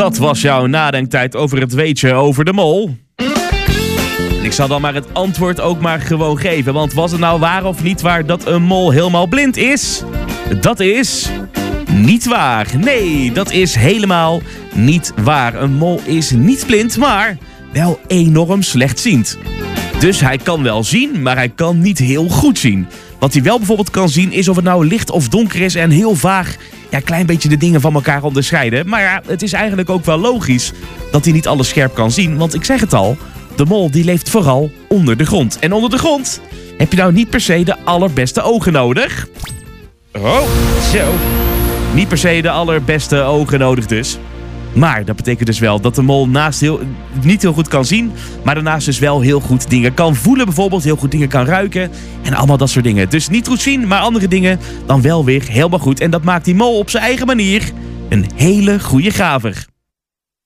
Dat was jouw nadenktijd over het weetje over de mol. En ik zal dan maar het antwoord ook maar gewoon geven. Want was het nou waar of niet waar dat een mol helemaal blind is? Dat is niet waar. Nee, dat is helemaal niet waar. Een mol is niet blind, maar wel enorm slechtziend. Dus hij kan wel zien, maar hij kan niet heel goed zien. Wat hij wel bijvoorbeeld kan zien is of het nou licht of donker is en heel vaag een klein beetje de dingen van elkaar onderscheiden. Maar ja, het is eigenlijk ook wel logisch dat hij niet alles scherp kan zien. Want ik zeg het al, de mol die leeft vooral onder de grond. En onder de grond heb je nou niet per se de allerbeste ogen nodig. Oh, zo. Niet per se de allerbeste ogen nodig dus. Maar dat betekent dus wel dat de mol niet heel goed kan zien, maar daarnaast dus wel heel goed dingen kan voelen. Bijvoorbeeld heel goed dingen kan ruiken en allemaal dat soort dingen. Dus niet goed zien, maar andere dingen dan wel weer helemaal goed. En dat maakt die mol op zijn eigen manier een hele goede graver.